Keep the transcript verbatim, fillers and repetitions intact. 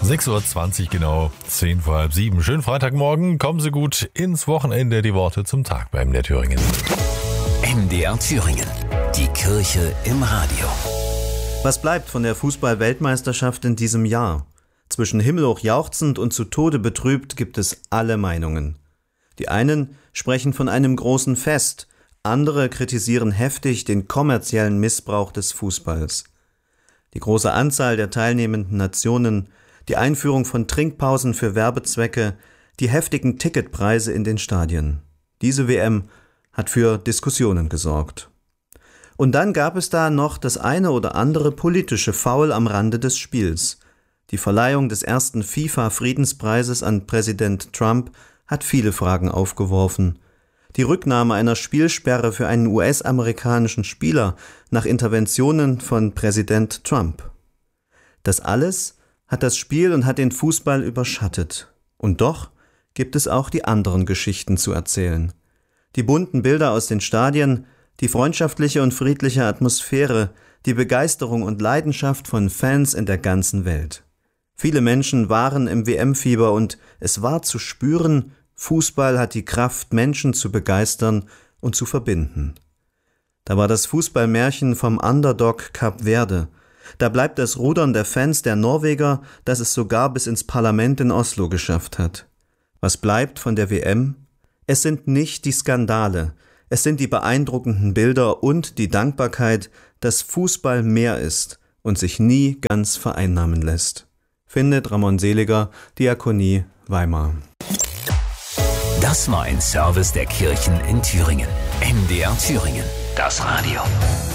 sechs Uhr zwanzig genau, zehn vor halb sieben. Schönen Freitagmorgen, kommen Sie gut ins Wochenende. Die Worte zum Tag beim M D R Thüringen. M D R Thüringen, die Kirche im Radio. Was bleibt von der Fußball-Weltmeisterschaft in diesem Jahr? Zwischen himmelhoch jauchzend und zu Tode betrübt gibt es alle Meinungen. Die einen sprechen von einem großen Fest, andere kritisieren heftig den kommerziellen Missbrauch des Fußballs. Die große Anzahl der teilnehmenden Nationen, die Einführung von Trinkpausen für Werbezwecke, die heftigen Ticketpreise in den Stadien. Diese W M hat für Diskussionen gesorgt. Und dann gab es da noch das eine oder andere politische Foul am Rande des Spiels. Die Verleihung des ersten FIFA-Friedenspreises an Präsident Trump hat viele Fragen aufgeworfen. Die Rücknahme einer Spielsperre für einen U S-amerikanischen Spieler nach Interventionen von Präsident Trump. Das alles hat das Spiel und hat den Fußball überschattet. Und doch gibt es auch die anderen Geschichten zu erzählen. Die bunten Bilder aus den Stadien, die freundschaftliche und friedliche Atmosphäre, die Begeisterung und Leidenschaft von Fans in der ganzen Welt. Viele Menschen waren im W M-Fieber und es war zu spüren, Fußball hat die Kraft, Menschen zu begeistern und zu verbinden. Da war das Fußballmärchen vom Underdog Kap Verde. Da bleibt das Rudern der Fans der Norweger, das es sogar bis ins Parlament in Oslo geschafft hat. Was bleibt von der W M? Es sind nicht die Skandale, es sind die beeindruckenden Bilder und die Dankbarkeit, dass Fußball mehr ist und sich nie ganz vereinnahmen lässt. Findet Ramon Seliger, Diakonie Weimar. Das war ein Service der Kirchen in Thüringen. M D R Thüringen, das Radio.